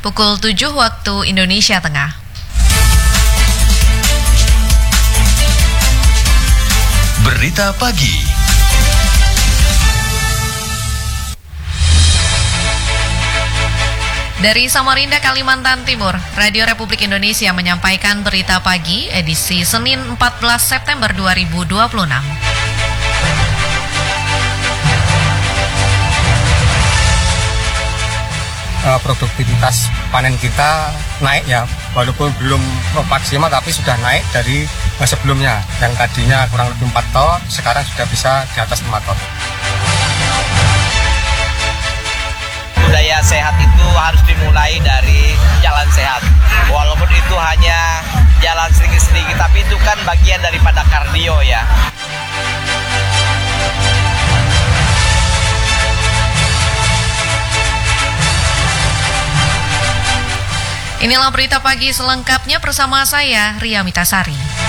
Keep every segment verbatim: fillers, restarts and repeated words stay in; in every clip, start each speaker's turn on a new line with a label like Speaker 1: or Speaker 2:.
Speaker 1: pukul tujuh waktu Indonesia Tengah.
Speaker 2: Berita pagi.
Speaker 1: Dari Samarinda, Kalimantan Timur, Radio Republik Indonesia menyampaikan berita pagi edisi Senin empat belas September dua ribu dua puluh enam.
Speaker 3: Produktivitas panen kita naik ya, walaupun belum maksimal tapi sudah naik dari sebelumnya. Yang tadinya kurang lebih empat ton, sekarang sudah bisa di atas lima ton.
Speaker 4: Budaya sehat itu harus dimulai dari jalan sehat. Walaupun itu hanya jalan sedikit-sedikit, tapi itu kan bagian daripada kardio ya.
Speaker 1: Inilah berita pagi selengkapnya bersama saya, Ria Mitasari.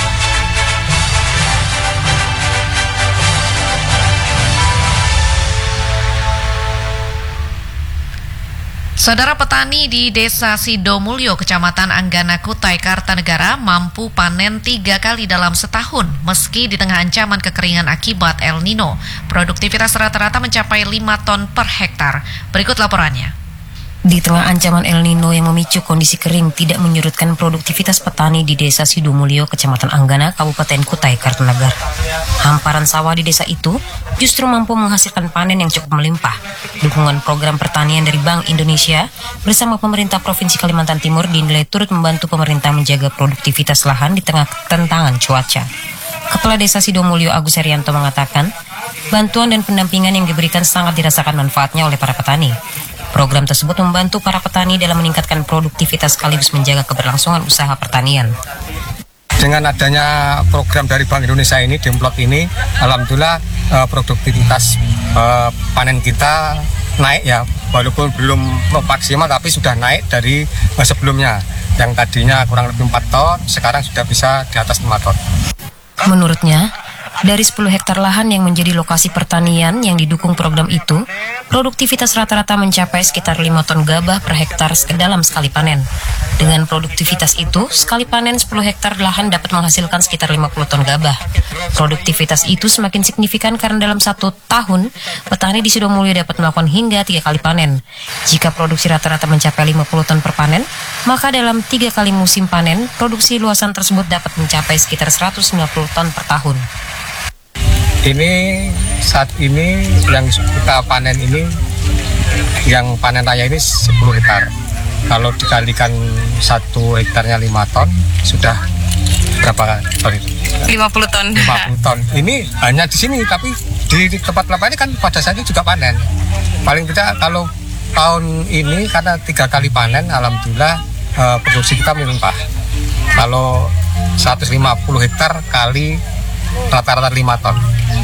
Speaker 1: Saudara petani di Desa Sidomulyo, Kecamatan Anggana, Kutai Kartanegara mampu panen tiga kali dalam setahun meski di tengah ancaman kekeringan akibat El Nino. Produktivitas rata-rata mencapai lima ton per hektar. Berikut laporannya.
Speaker 5: Di tengah ancaman El Nino yang memicu kondisi kering tidak menyurutkan produktivitas petani di Desa Sidomulyo, Kecamatan Anggana, Kabupaten Kutai Kartanegara. Hamparan sawah di desa itu justru mampu menghasilkan panen yang cukup melimpah. Dukungan program pertanian dari Bank Indonesia bersama pemerintah Provinsi Kalimantan Timur dinilai turut membantu pemerintah menjaga produktivitas lahan di tengah tantangan cuaca. Kepala Desa Sidomulyo Agus Herianto mengatakan, bantuan dan pendampingan yang diberikan sangat dirasakan manfaatnya oleh para petani. Program tersebut membantu para petani dalam meningkatkan produktivitas sekaligus menjaga keberlangsungan usaha pertanian.
Speaker 3: Dengan adanya program dari Bank Indonesia ini, Demplot ini, alhamdulillah eh, produktivitas eh, panen kita naik ya, walaupun belum maksimal tapi sudah naik dari eh, sebelumnya. Yang tadinya kurang lebih empat ton, sekarang sudah bisa di atas lima ton.
Speaker 5: Menurutnya, dari sepuluh hektar lahan yang menjadi lokasi pertanian yang didukung program itu, produktivitas rata-rata mencapai sekitar lima ton gabah per hektar dalam sekali panen. Dengan produktivitas itu, sekali panen sepuluh hektar lahan dapat menghasilkan sekitar lima puluh ton gabah. Produktivitas itu semakin signifikan karena dalam satu tahun, petani di Sidomulyo dapat melakukan hingga tiga kali panen. Jika produksi rata-rata mencapai lima puluh ton per panen, maka dalam tiga kali musim panen, produksi luasan tersebut dapat mencapai sekitar seratus lima puluh ton per tahun.
Speaker 3: Ini saat ini yang kita panen ini, yang panen raya ini sepuluh hektar. Kalau dikalikan satu hektarnya lima ton, sudah berapa ton itu?
Speaker 5: lima puluh ton.
Speaker 3: lima puluh ton. Ini hanya di sini, tapi di tempat lain kan pada saat ini juga panen. Paling tidak kalau tahun ini karena tiga kali panen, alhamdulillah eh, produksi kita melimpah. Kalau seratus lima puluh hektar kali rata-rata lima ton.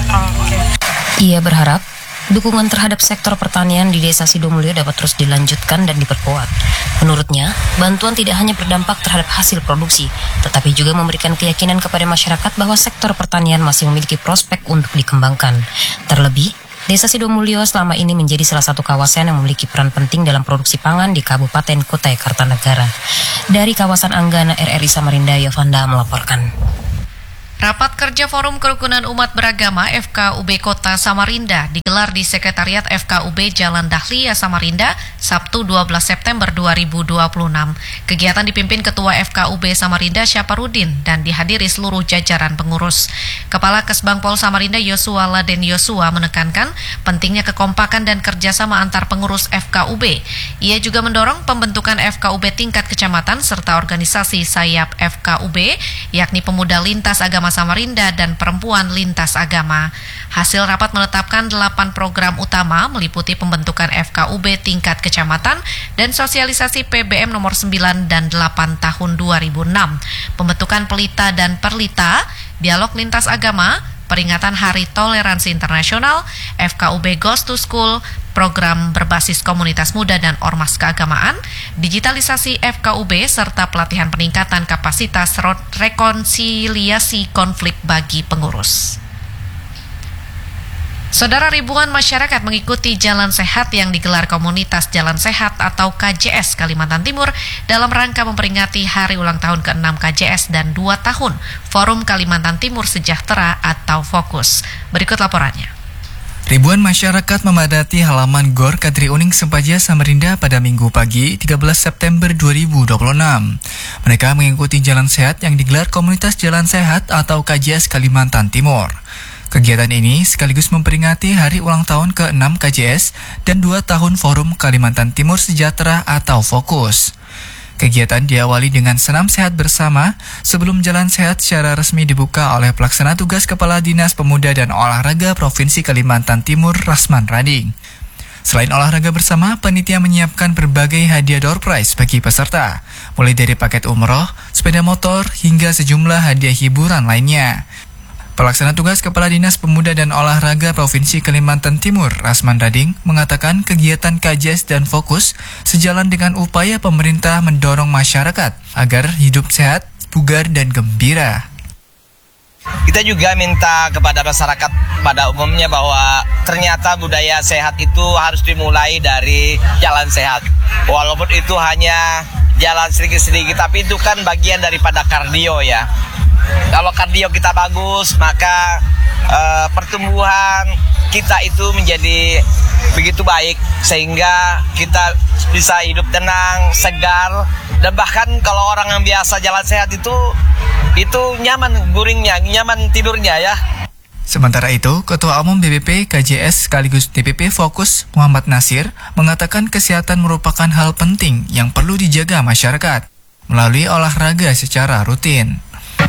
Speaker 5: Ia berharap dukungan terhadap sektor pertanian di Desa Sidomulyo dapat terus dilanjutkan dan diperkuat. Menurutnya, bantuan tidak hanya berdampak terhadap hasil produksi, tetapi juga memberikan keyakinan kepada masyarakat bahwa sektor pertanian masih memiliki prospek untuk dikembangkan. Terlebih, Desa Sidomulyo selama ini menjadi salah satu kawasan yang memiliki peran penting dalam produksi pangan di Kabupaten Kutai Kartanegara. Dari kawasan Anggana, R R I Samarinda, Yovanda melaporkan.
Speaker 1: Rapat Kerja Forum Kerukunan Umat Beragama F K U B Kota Samarinda digelar di Sekretariat F K U B Jalan Dahlia Samarinda, Sabtu dua belas September dua ribu dua puluh enam. Kegiatan dipimpin Ketua F K U B Samarinda Syaparudin dan dihadiri seluruh jajaran pengurus. Kepala Kesbangpol Samarinda Yosua Laden Yosua menekankan pentingnya kekompakan dan kerjasama antar pengurus F K U B. Ia juga mendorong pembentukan F K U B tingkat kecamatan serta organisasi sayap F K U B, yakni Pemuda Lintas Agama Samarinda dan Perempuan Lintas Agama. Hasil rapat menetapkan delapan program utama meliputi pembentukan F K U B tingkat kecamatan dan sosialisasi P B M nomor sembilan dan delapan tahun dua ribu enam, pembentukan pelita dan perlita, dialog lintas agama, peringatan Hari Toleransi Internasional, F K U B Goes to School, program berbasis komunitas muda dan ormas keagamaan, digitalisasi F K U B, serta pelatihan peningkatan kapasitas rekonsiliasi konflik bagi pengurus. Saudara, ribuan masyarakat mengikuti Jalan Sehat yang digelar Komunitas Jalan Sehat atau K J S Kalimantan Timur dalam rangka memperingati hari ulang tahun ke enam K J S dan dua tahun Forum Kalimantan Timur Sejahtera atau Fokus. Berikut laporannya.
Speaker 6: Ribuan masyarakat memadati halaman Gor Kadri Uning Sempaja Samarinda pada Minggu pagi tiga belas September dua ribu dua puluh enam. Mereka mengikuti Jalan Sehat yang digelar Komunitas Jalan Sehat atau K J S Kalimantan Timur. Kegiatan ini sekaligus memperingati hari ulang tahun ke enam K J S dan dua tahun Forum Kalimantan Timur Sejahtera atau Fokus. Kegiatan diawali dengan senam sehat bersama sebelum Jalan Sehat secara resmi dibuka oleh Pelaksana Tugas Kepala Dinas Pemuda dan Olahraga Provinsi Kalimantan Timur Rasman Rading. Selain olahraga bersama, panitia menyiapkan berbagai hadiah door prize bagi peserta, mulai dari paket umroh, sepeda motor, hingga sejumlah hadiah hiburan lainnya. Pelaksana Tugas Kepala Dinas Pemuda dan Olahraga Provinsi Kalimantan Timur, Rasman Rading, mengatakan kegiatan K J S dan Fokus sejalan dengan upaya pemerintah mendorong masyarakat agar hidup sehat, bugar, dan gembira.
Speaker 4: Kita juga minta kepada masyarakat pada umumnya bahwa ternyata budaya sehat itu harus dimulai dari jalan sehat. Walaupun itu hanya jalan sedikit-sedikit, tapi itu kan bagian daripada kardio ya. Kalau kardio kita bagus, maka uh, pertumbuhan kita itu menjadi begitu baik sehingga kita bisa hidup tenang, segar, dan bahkan kalau orang yang biasa jalan sehat itu itu nyaman guringnya, nyaman tidurnya ya.
Speaker 6: Sementara itu, Ketua Umum B B P K J S sekaligus D P P Fokus Muhammad Nasir mengatakan kesehatan merupakan hal penting yang perlu dijaga masyarakat melalui olahraga secara rutin.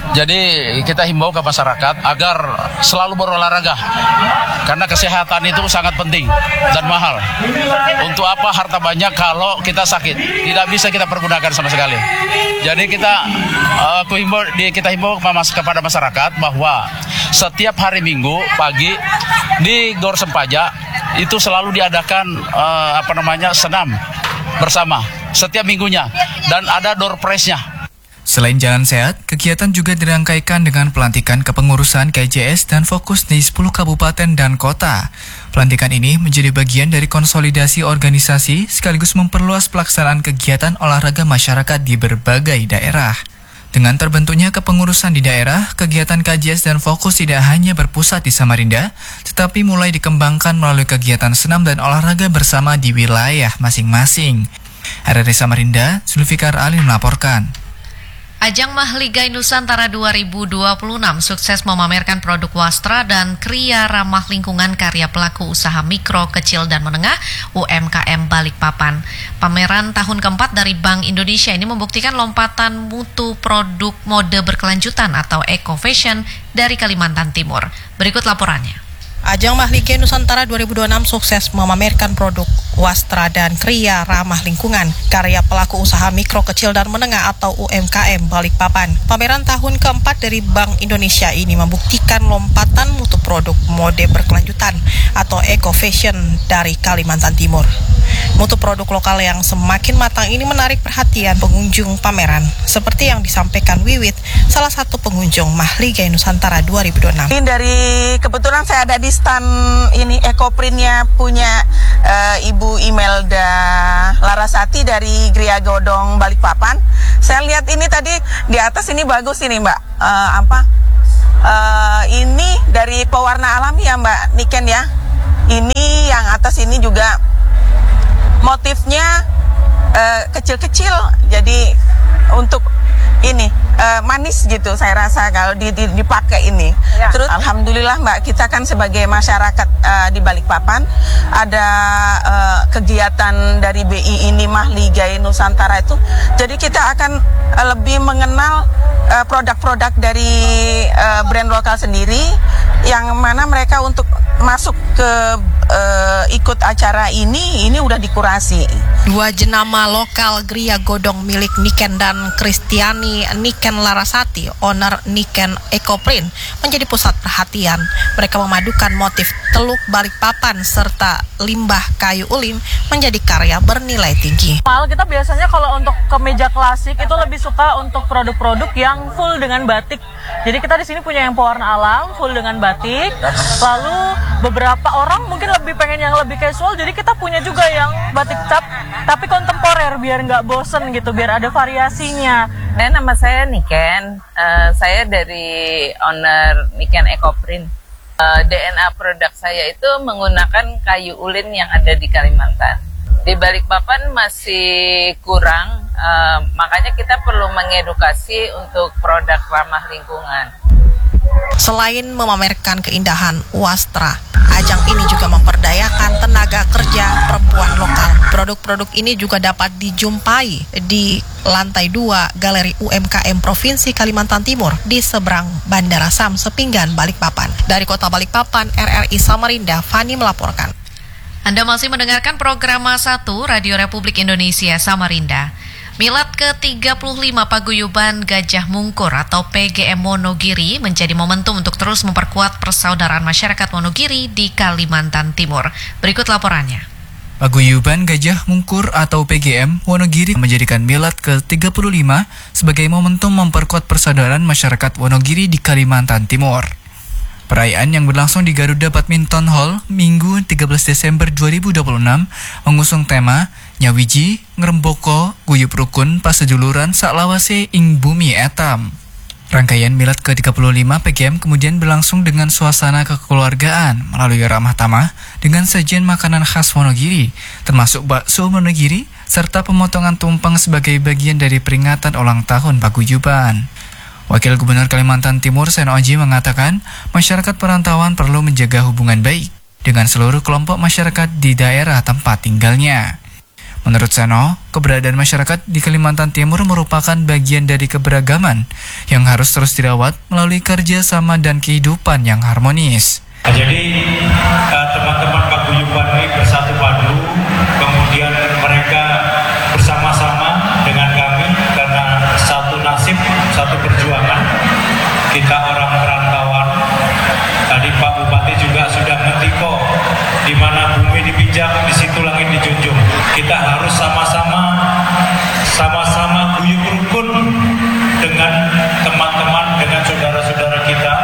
Speaker 7: Jadi kita himbau ke masyarakat agar selalu berolahraga karena kesehatan itu sangat penting dan mahal. Untuk apa harta banyak kalau kita sakit? Tidak bisa kita pergunakan sama sekali. Jadi kita uh, himbau, kita himbau kepada masyarakat bahwa setiap hari Minggu pagi di Gor Sempaja itu selalu diadakan uh, apa namanya senam bersama setiap minggunya dan ada door prize-nya.
Speaker 6: Selain Jalan Sehat, kegiatan juga dirangkaikan dengan pelantikan kepengurusan K J S dan Fokus di sepuluh kabupaten dan kota. Pelantikan ini menjadi bagian dari konsolidasi organisasi sekaligus memperluas pelaksanaan kegiatan olahraga masyarakat di berbagai daerah. Dengan terbentuknya kepengurusan di daerah, kegiatan K J S dan Fokus tidak hanya berpusat di Samarinda, tetapi mulai dikembangkan melalui kegiatan senam dan olahraga bersama di wilayah masing-masing. R R I Samarinda, Zulfikar Ali melaporkan.
Speaker 1: Ajang Mahligai Nusantara dua ribu dua puluh enam sukses memamerkan produk wastra dan kriya ramah lingkungan karya pelaku usaha mikro, kecil, dan menengah U M K M Balikpapan. Pameran tahun keempat dari Bank Indonesia ini membuktikan lompatan mutu produk mode berkelanjutan atau eco fashion dari Kalimantan Timur. Berikut laporannya.
Speaker 8: Ajang Mahligai Nusantara dua ribu dua puluh enam sukses memamerkan produk wastra dan kriya ramah lingkungan karya pelaku usaha mikro, kecil, dan menengah atau U M K M Balikpapan. Pameran tahun keempat dari Bank Indonesia ini membuktikan lompatan mutu produk mode berkelanjutan atau eco fashion dari Kalimantan Timur. Mutu produk lokal yang semakin matang ini menarik perhatian pengunjung pameran, seperti yang disampaikan Wiwit, salah satu pengunjung Mahligai Nusantara dua ribu dua puluh enam.
Speaker 9: Ini dari kebetulan saya ada di stand ini ekoprintnya punya uh, Ibu Imelda Larasati dari Gria Godong Balikpapan. Saya lihat ini tadi di atas ini bagus ini Mbak, uh, apa? Uh, ini dari pewarna alami ya Mbak Niken ya. Ini yang atas ini juga motifnya kecil-kecil, uh, jadi untuk ini uh, manis gitu saya rasa kalau di, di, dipakai ini. Ya. Terus alhamdulillah Mbak, kita kan sebagai masyarakat uh, di Balikpapan ada uh, kegiatan dari B I ini Mahligai Nusantara itu. Jadi kita akan uh, lebih mengenal uh, produk-produk dari uh, brand lokal sendiri yang mana mereka untuk masuk ke uh, ikut acara ini ini udah dikurasi.
Speaker 8: Dua jenama lokal Gria Godong milik Niken dan Kristiani Niken Larasati, owner Niken Ecoprint, menjadi pusat perhatian. Mereka memadukan motif Teluk Balikpapan serta limbah kayu ulin menjadi karya bernilai tinggi.
Speaker 10: Mal kita biasanya kalau untuk kemeja klasik itu lebih suka untuk produk-produk yang full dengan batik. Jadi kita di sini punya yang pewarna alam full dengan batik. Lalu beberapa orang mungkin lebih pengen yang lebih casual, jadi kita punya juga yang batik cap tapi kontemporer biar nggak bosen gitu, biar ada variasinya.
Speaker 11: Nah, nama saya Niken, uh, saya dari owner Niken Ecoprint. Uh, D N A produk saya itu menggunakan kayu ulin yang ada di Kalimantan. Di Balikpapan masih kurang, uh, makanya kita perlu mengedukasi untuk produk ramah lingkungan.
Speaker 8: Selain memamerkan keindahan wastra, ajang ini juga memperdayakan tenaga kerja perempuan lokal. Produk-produk ini juga dapat dijumpai di lantai dua Galeri U M K M Provinsi Kalimantan Timur di seberang Bandara Sam Sepinggan, Balikpapan. Dari Kota Balikpapan, R R I Samarinda, Fani melaporkan.
Speaker 1: Anda masih mendengarkan program satu Radio Republik Indonesia Samarinda. Milad ke tiga puluh lima Paguyuban Gajah Mungkur atau P G M Wonogiri menjadi momentum untuk terus memperkuat persaudaraan masyarakat Wonogiri di Kalimantan Timur. Berikut laporannya.
Speaker 6: Paguyuban Gajah Mungkur atau P G M Wonogiri menjadikan Milad ke tiga puluh lima sebagai momentum memperkuat persaudaraan masyarakat Wonogiri di Kalimantan Timur. Perayaan yang berlangsung di Garuda Badminton Hall Minggu tiga belas Desember dua ribu dua puluh enam mengusung tema Nyawiji, Ngremboko, Guyup Rukun, Paseduluran, Saklawase ing Bumi Etam. Rangkaian Milad ke tiga puluh lima P G M kemudian berlangsung dengan suasana kekeluargaan melalui ramah tamah dengan sajian makanan khas Wonogiri, termasuk bakso Wonogiri, serta pemotongan tumpeng sebagai bagian dari peringatan ulang tahun Paguyuban. Wakil Gubernur Kalimantan Timur Seno Aji mengatakan masyarakat perantauan perlu menjaga hubungan baik dengan seluruh kelompok masyarakat di daerah tempat tinggalnya. Menurut Seno, keberadaan masyarakat di Kalimantan Timur merupakan bagian dari keberagaman yang harus terus dirawat melalui kerjasama dan kehidupan yang harmonis.
Speaker 12: Jadi uh, teman-teman Paguyuban ini bersatu padu, kemudian mereka bersama-sama dengan kami karena satu nasib, satu perjuangan. Kita orang perantauan. Tadi Pak Bupati juga sudah ngetiko di mana bumi dipijak, di situ langit dijunjung. Kita harus sama-sama sama-sama guyup rukun dengan teman-teman, dengan saudara-saudara kita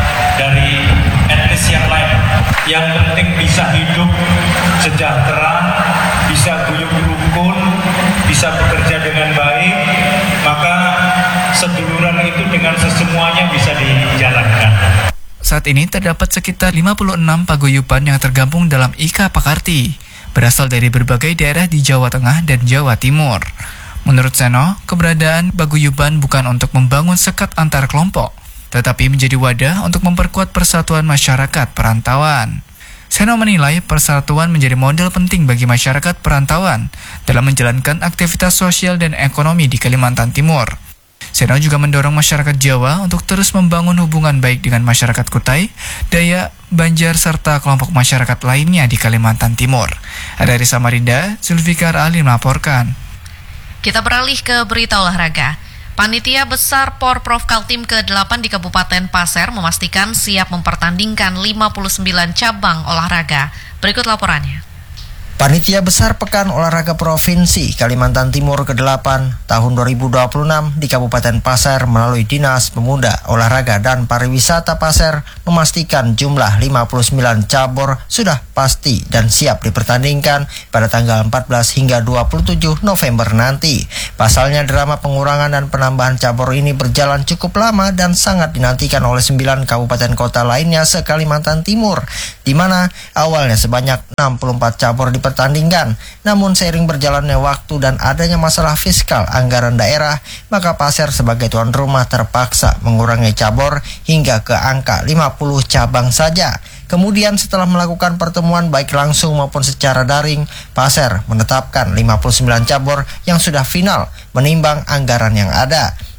Speaker 12: dari etnis yang lain. Yang penting bisa hidup sejahtera, bisa guyup rukun, bisa bekerja dengan baik, maka seduluran itu dengan sesemuanya bisa dijalankan.
Speaker 6: Saat ini terdapat sekitar lima puluh enam paguyuban yang tergabung dalam I K A Pakarti, berasal dari berbagai daerah di Jawa Tengah dan Jawa Timur. Menurut Seno, keberadaan paguyuban bukan untuk membangun sekat antar kelompok, tetapi menjadi wadah untuk memperkuat persatuan masyarakat perantauan. Seno menilai persatuan menjadi modal penting bagi masyarakat perantauan dalam menjalankan aktivitas sosial dan ekonomi di Kalimantan Timur. Seno juga mendorong masyarakat Jawa untuk terus membangun hubungan baik dengan masyarakat Kutai, Dayak, Banjar, serta kelompok masyarakat lainnya di Kalimantan Timur. Dari Samarinda, Zulfikar Ali melaporkan.
Speaker 1: Kita beralih ke berita olahraga. Panitia Besar Porprov Kaltim ke delapan di Kabupaten Pasir memastikan siap mempertandingkan lima puluh sembilan cabang olahraga. Berikut laporannya.
Speaker 13: Panitia Besar Pekan Olahraga Provinsi Kalimantan Timur ke delapan tahun dua ribu dua puluh enam di Kabupaten Pasir melalui Dinas Pemuda, Olahraga dan Pariwisata Pasir memastikan jumlah lima puluh sembilan cabur sudah pasti dan siap dipertandingkan pada tanggal empat belas hingga dua puluh tujuh November nanti. Pasalnya drama pengurangan dan penambahan cabur ini berjalan cukup lama dan sangat dinantikan oleh sembilan kabupaten kota lainnya se-Kalimantan Timur, di mana awalnya sebanyak enam puluh empat cabur di pertandingan. Namun seiring berjalannya waktu dan adanya masalah fiskal anggaran daerah, maka Pasir sebagai tuan rumah terpaksa mengurangi cabur hingga ke angka lima puluh cabang saja. Kemudian setelah melakukan pertemuan baik langsung maupun secara daring, Pasir menetapkan lima puluh sembilan cabur yang sudah final menimbang anggaran yang ada.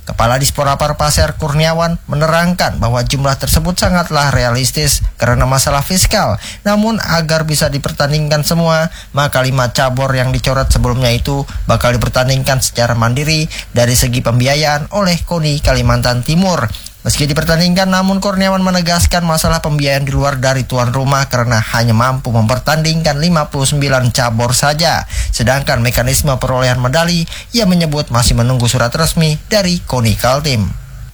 Speaker 13: Kepala Disporapar Pasir Kurniawan menerangkan bahwa jumlah tersebut sangatlah realistis karena masalah fiskal. Namun agar bisa dipertandingkan semua, maka lima cabur yang dicoret sebelumnya itu bakal dipertandingkan secara mandiri dari segi pembiayaan oleh KONI Kalimantan Timur. Meski dipertandingkan, namun Kurniawan menegaskan masalah pembiayaan di luar dari tuan rumah karena hanya mampu mempertandingkan lima puluh sembilan cabur saja. Sedangkan mekanisme perolehan medali, ia menyebut masih menunggu surat resmi dari KONI Kaltim.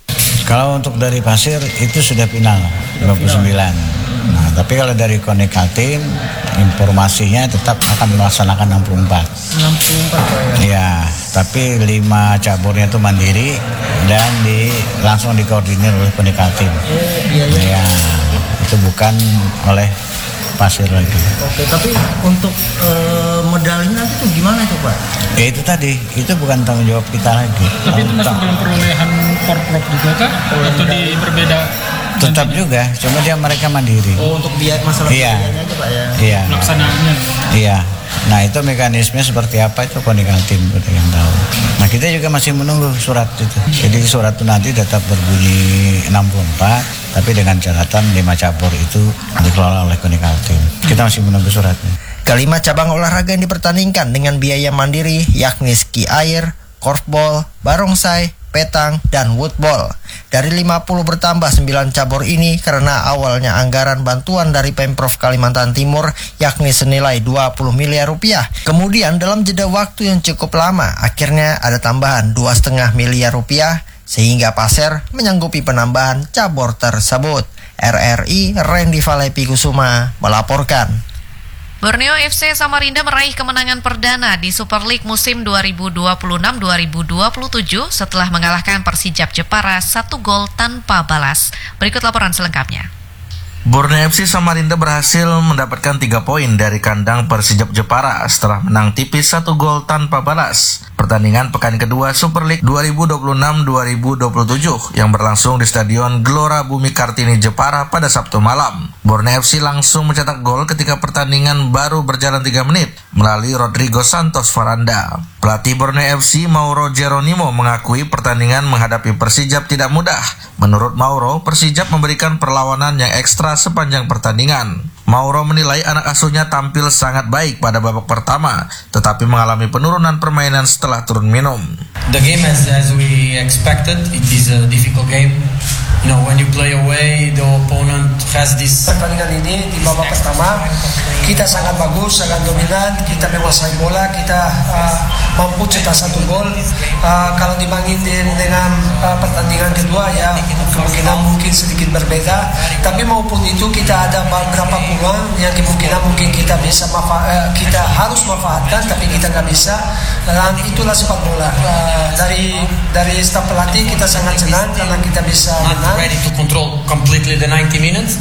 Speaker 14: Kalau untuk dari Pasir itu sudah final dua puluh sembilan. Nah, tapi kalau dari KONI Kaltim informasinya tetap akan melaksanakan enam puluh empat.
Speaker 13: enam puluh empat ya.
Speaker 14: Ya, tapi lima caburnya itu mandiri dan di langsung dikoordinir oleh KONI Kaltim.
Speaker 13: Oh, iya, iya.
Speaker 14: Ya, itu bukan oleh Pasir lagi.
Speaker 13: Oke, tapi untuk uh, medalinya itu gimana itu Pak?
Speaker 14: Ya itu tadi, itu bukan tanggung jawab kita lagi.
Speaker 15: Tapi itu masuk dalam perolehan Porprov juga kah? Atau di berbeda?
Speaker 14: Tetap juga, cuma dia mereka mandiri.
Speaker 13: Oh, untuk biaya masalah
Speaker 14: iya.
Speaker 13: biayanya aja Pak ya?
Speaker 14: Iya.
Speaker 15: Pelaksanaannya?
Speaker 14: Iya. Nah itu mekanisme seperti apa itu KONI Kaltim yang tahu. Nah kita juga masih menunggu surat itu. Jadi surat itu nanti tetap berbunyi enam puluh empat, tapi dengan catatan lima cabur itu dikelola oleh KONI Kaltim. Kita masih menunggu suratnya.
Speaker 13: Kelima cabang olahraga yang dipertandingkan dengan biaya mandiri yakni ski air, korfball, barongsai, petang, dan woodball. Dari lima puluh bertambah sembilan cabur ini karena awalnya anggaran bantuan dari Pemprov Kalimantan Timur yakni senilai dua puluh miliar rupiah. Kemudian dalam jeda waktu yang cukup lama, akhirnya ada tambahan dua koma lima miliar rupiah sehingga Pasir menyanggupi penambahan cabur tersebut. R R I Randy Valepi Kusuma melaporkan.
Speaker 1: Borneo F C Samarinda meraih kemenangan perdana di Super League musim dua ribu dua puluh enam dua ribu dua puluh tujuh setelah mengalahkan Persijap Jepara satu gol tanpa balas. Berikut laporan selengkapnya.
Speaker 16: Borneo F C Samarinda berhasil mendapatkan tiga poin dari kandang Persijap Jepara setelah menang tipis satu gol tanpa balas. Pertandingan pekan kedua Super League dua ribu dua puluh enam dua ribu dua puluh tujuh yang berlangsung di Stadion Gelora Bumi Kartini Jepara pada Sabtu malam. Borneo F C langsung mencetak gol ketika pertandingan baru berjalan tiga menit melalui Rodrigo Santos Faranda. Pelatih Borneo F C Mauro Geronimo mengakui pertandingan menghadapi Persijap tidak mudah. Menurut Mauro, Persijap memberikan perlawanan yang ekstra sepanjang pertandingan. Mauro menilai anak asuhnya tampil sangat baik pada babak pertama, tetapi mengalami penurunan permainan setelah turun minum.
Speaker 17: The game as as we expected, it is a difficult game. You know, when you play away, the opponent has this.
Speaker 18: Pertandingan ini di babak pertama kita sangat bagus, sangat dominan, kita menguasai bola, kita uh, mampu cetak satu gol. Uh, kalau dibandingin dengan uh, pertandingan kedua ya kemungkinan mungkin sedikit berbeda. Tapi maupun itu kita ada beberapa peluang yang kemungkinan mungkin kita bisa manfa- uh, kita harus manfaatkan, tapi kita nggak bisa. Dan itulah sepak bola. Uh, dari dari staf pelatih kita sangat senang karena kita bisa menang.
Speaker 17: Ready to control completely the ninety minutes.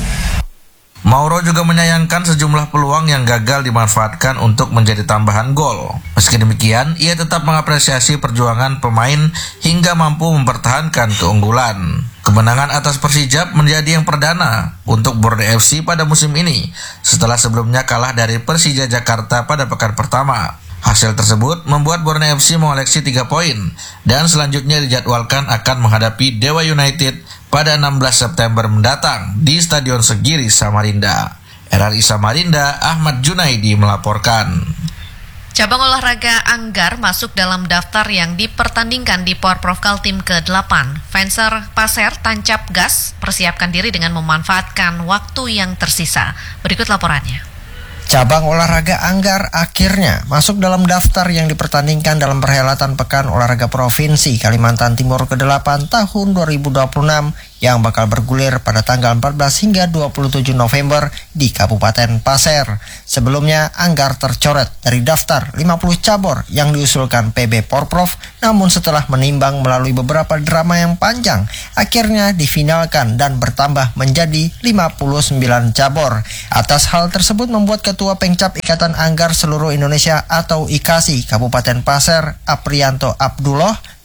Speaker 16: Mauro juga menyayangkan sejumlah peluang yang gagal dimanfaatkan untuk menjadi tambahan gol. Meski demikian, ia tetap mengapresiasi perjuangan pemain hingga mampu mempertahankan keunggulan. Kemenangan atas Persijap menjadi yang perdana untuk Borneo F C pada musim ini, setelah sebelumnya kalah dari Persija Jakarta pada pekan pertama. Hasil tersebut membuat Borneo F C mengoleksi tiga poin dan selanjutnya dijadwalkan akan menghadapi Dewa United pada enam belas September mendatang di Stadion Segiri Samarinda. R R I Samarinda, Ahmad Junaidi melaporkan.
Speaker 1: Cabang olahraga anggar masuk dalam daftar yang dipertandingkan di Porprov Kaltim ke delapan. Fencer Pasir tancap gas, persiapkan diri dengan memanfaatkan waktu yang tersisa. Berikut laporannya.
Speaker 13: Cabang olahraga anggar akhirnya masuk dalam daftar yang dipertandingkan dalam perhelatan Pekan Olahraga Provinsi Kalimantan Timur ke delapan tahun dua ribu dua puluh enam yang bakal bergulir pada tanggal empat belas hingga dua puluh tujuh November di Kabupaten Pasir. Sebelumnya, anggar tercoret dari daftar lima puluh cabur yang diusulkan P B Porprov, namun setelah menimbang melalui beberapa drama yang panjang, akhirnya difinalkan dan bertambah menjadi lima puluh sembilan cabur. Atas hal tersebut membuat Ketua Pengcap Ikatan Anggar Seluruh Indonesia atau I K A S I Kabupaten Pasir, Aprianto Abdullah,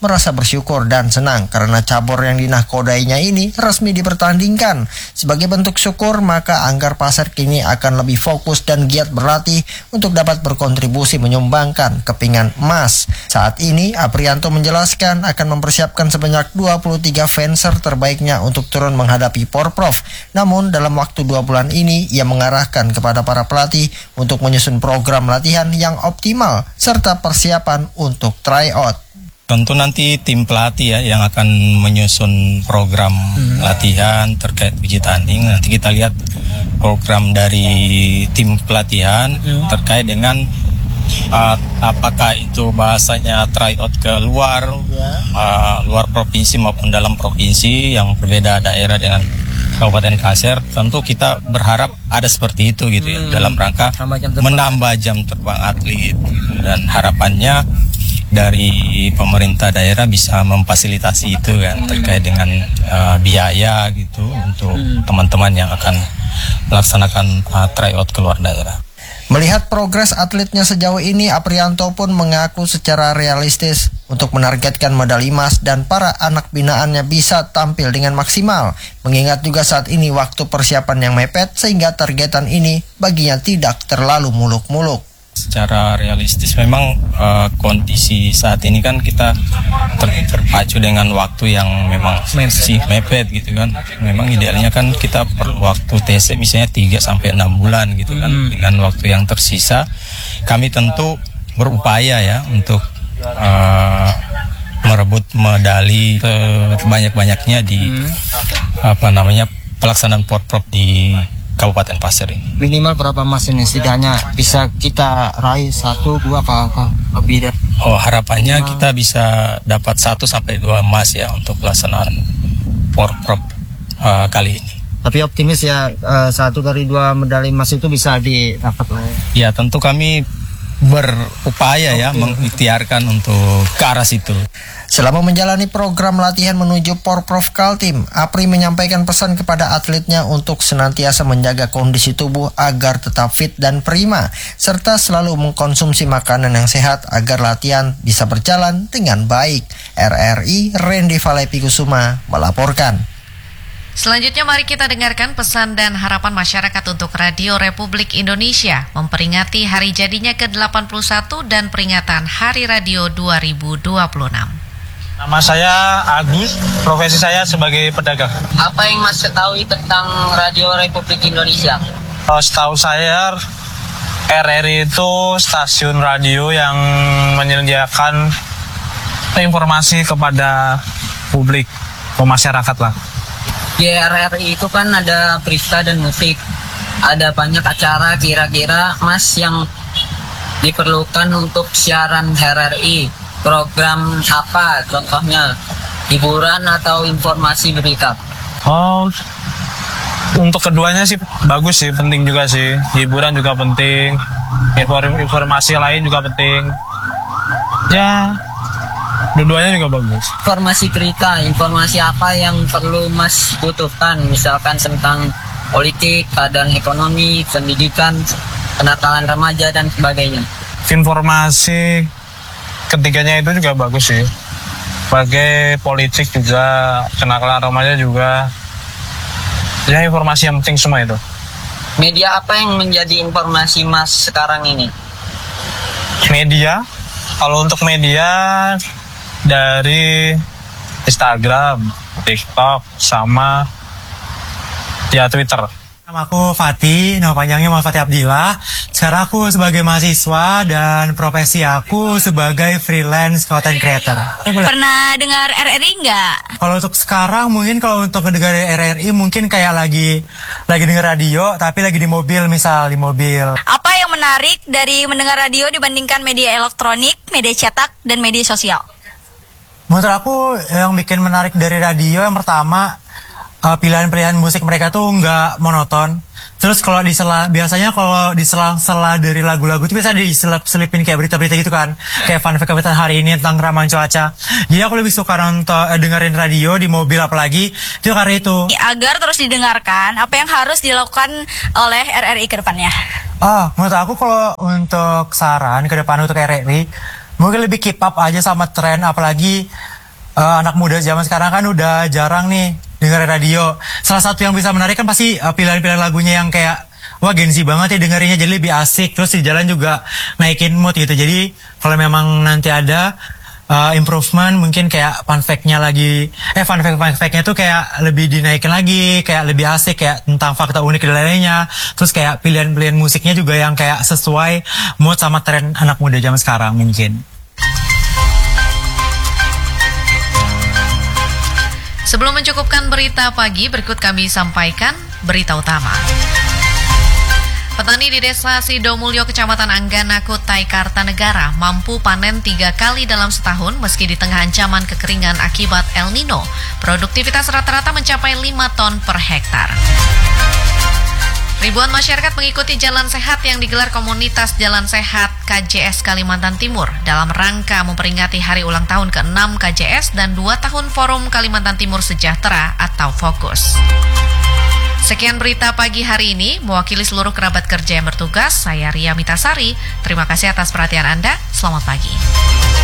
Speaker 13: merasa bersyukur dan senang karena cabur yang dinahkodainya ini resmi dipertandingkan. Sebagai bentuk syukur, maka Anggar Pasir kini akan lebih fokus dan giat berlatih untuk dapat berkontribusi menyumbangkan kepingan emas. Saat ini, Aprianto menjelaskan akan mempersiapkan sebanyak dua puluh tiga fencer terbaiknya untuk turun menghadapi Porprov. Namun, dalam waktu dua bulan ini, ia mengarahkan kepada para pelatih untuk menyusun program latihan yang optimal serta persiapan untuk tryout.
Speaker 19: Tentu nanti tim pelatih ya yang akan menyusun program hmm. latihan terkait uji tanding. Nanti kita lihat program dari tim pelatihan hmm. terkait dengan uh, apakah itu bahasanya tryout ke luar, uh, luar provinsi maupun dalam provinsi yang berbeda daerah dengan Kabupaten Kasir. Tentu kita berharap ada seperti itu gitu ya, hmm. dalam rangka menambah jam terbang atlet, dan harapannya dari pemerintah daerah bisa memfasilitasi itu kan terkait dengan uh, biaya gitu untuk hmm. teman-teman yang akan melaksanakan uh, tryout ke luar daerah.
Speaker 13: Melihat progres atletnya sejauh ini, Aprianto pun mengaku secara realistis untuk menargetkan medali emas dan para anak binaannya bisa tampil dengan maksimal. Mengingat juga saat ini waktu persiapan yang mepet sehingga targetan ini baginya tidak terlalu muluk-muluk.
Speaker 19: Secara realistis memang uh, kondisi saat ini kan kita ter- terpacu dengan waktu yang memang masih mepet gitu kan. Memang idealnya kan kita perlu waktu T C misalnya tiga sampai enam bulan gitu kan. Hmm. Dengan waktu yang tersisa kami tentu berupaya ya untuk uh, merebut medali sebanyak-banyaknya di hmm. apa namanya pelaksanaan Porprov di Kabupaten Pasir ini.
Speaker 3: Minimal berapa emas ini setidaknya bisa kita raih satu dua apa, apa lebih dari?
Speaker 19: Oh, harapannya nah. kita bisa dapat satu sampai dua emas ya untuk pelaksanaan Porprov uh, kali ini.
Speaker 3: Tapi optimis ya uh, satu dari dua medali emas itu bisa didapat lah.
Speaker 19: Ya tentu kami berupaya okay. ya mengikhtiarkan untuk ke arah situ.
Speaker 13: Selama menjalani program latihan menuju Porprov Kaltim, Apri menyampaikan pesan kepada atletnya untuk senantiasa menjaga kondisi tubuh agar tetap fit dan prima, serta selalu mengkonsumsi makanan yang sehat agar latihan bisa berjalan dengan baik. R R I Randy Valepikusuma melaporkan.
Speaker 1: Selanjutnya mari kita dengarkan pesan dan harapan masyarakat untuk Radio Republik Indonesia memperingati hari jadinya ke delapan puluh satu dan peringatan Hari Radio dua ribu dua puluh enam.
Speaker 20: Nama saya Agus, profesi saya sebagai pedagang.
Speaker 21: Apa yang Mas ketahui tentang Radio Republik Indonesia?
Speaker 20: Oh, setahu saya R R I itu stasiun radio yang menyediakan informasi kepada publik, ke masyarakat lah.
Speaker 21: Di R R I itu kan ada berita dan musik, ada banyak acara. Kira-kira Mas yang diperlukan untuk siaran R R I, program apa contohnya, hiburan atau informasi berita?
Speaker 20: Oh, untuk keduanya sih bagus sih, penting juga sih. Hiburan juga penting, informasi lain juga penting. Ya, dua-duanya juga bagus.
Speaker 21: Informasi berita, informasi apa yang perlu Mas butuhkan? Misalkan tentang politik, keadaan ekonomi, pendidikan, kenakalan remaja, dan sebagainya.
Speaker 20: Informasi ketiganya itu juga bagus sih. Sebagai politik juga, kenakalan remaja juga. Ya, informasi yang penting semua itu.
Speaker 21: Media apa yang menjadi informasi Mas sekarang ini?
Speaker 20: Media? Kalau untuk media dari Instagram, TikTok, sama ya Twitter.
Speaker 22: Nama aku Fatih, nama panjangnya Muhammad Fatih Abdillah. Sekarang aku sebagai mahasiswa dan profesi aku sebagai freelance content creator.
Speaker 23: Pernah dengar R R I nggak?
Speaker 22: Kalau untuk sekarang mungkin kalau untuk mendengar R R I mungkin kayak lagi lagi dengar radio tapi lagi di mobil, misal di mobil.
Speaker 23: Apa yang menarik dari mendengar radio dibandingkan media elektronik, media cetak, dan media sosial?
Speaker 22: Menurut aku yang bikin menarik dari radio yang pertama, Uh, pilihan-pilihan musik mereka tuh nggak monoton. Terus kalau di sela, biasanya kalau di sela-sela dari lagu-lagu itu biasa diselip-selipin kayak berita-berita gitu kan. Kayak fun fact hari ini tentang ramalan cuaca. Jadi aku lebih suka nonton, uh, dengerin radio di mobil apalagi. Itu karena itu.
Speaker 23: Agar terus didengarkan, apa yang harus dilakukan oleh R R I ke depannya?
Speaker 22: Ah, menurut aku kalau untuk saran ke depan untuk R R I, mungkin lebih keep up aja sama tren, apalagi uh, anak muda zaman sekarang kan udah jarang nih dengerin radio. Salah satu yang bisa menarik kan pasti uh, pilihan-pilihan lagunya yang kayak wah Gen Z banget ya dengerinnya, jadi lebih asik. Terus di jalan juga naikin mood gitu. Jadi kalau memang nanti ada uh, improvement, mungkin kayak fun fact-nya lagi, eh fun fact fun fact-nya tuh kayak lebih dinaikin lagi, kayak lebih asik, kayak tentang fakta unik dan lainnya. Terus kayak pilihan-pilihan musiknya juga yang kayak sesuai mood sama tren anak muda zaman sekarang mungkin.
Speaker 1: Sebelum mencukupkan berita pagi, berikut kami sampaikan berita utama. Petani di Desa Sidomulyo, Kecamatan Anggana, Kutai Kartanegara mampu panen tiga kali dalam setahun meski di tengah ancaman kekeringan akibat El Nino. Produktivitas rata-rata mencapai lima ton per hektar. Ribuan masyarakat mengikuti Jalan Sehat yang digelar komunitas Jalan Sehat K J S Kalimantan Timur dalam rangka memperingati hari ulang tahun ke enam K J S dan dua tahun Forum Kalimantan Timur Sejahtera atau Fokus. Sekian berita pagi hari ini, mewakili seluruh kerabat kerja yang bertugas, saya Ria Mitasari. Terima kasih atas perhatian Anda, selamat pagi.